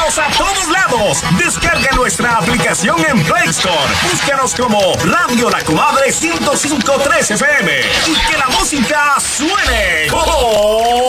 Síguenos a todos lados. Descarga nuestra aplicación en Play Store. Búscanos como Radio La Comadre 105.3 FM. Y que la música suene. ¡Oh!